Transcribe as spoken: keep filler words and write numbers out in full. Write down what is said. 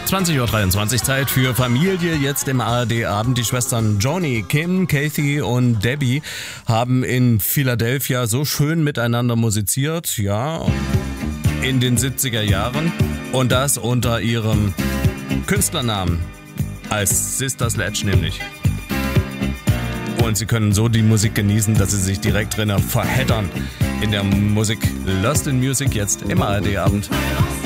zwanzig Uhr dreiundzwanzig, Zeit für Familie. Jetzt im A R D-Abend. Die Schwestern Joni, Kim, Kathy und Debbie haben in Philadelphia so schön miteinander musiziert, ja, in den siebziger Jahren. Und das unter ihrem Künstlernamen, als Sister Sledge nämlich. Und sie können so die Musik genießen, dass sie sich direkt drinnen verheddern in der Musik. Lost in Music jetzt im A R D-Abend.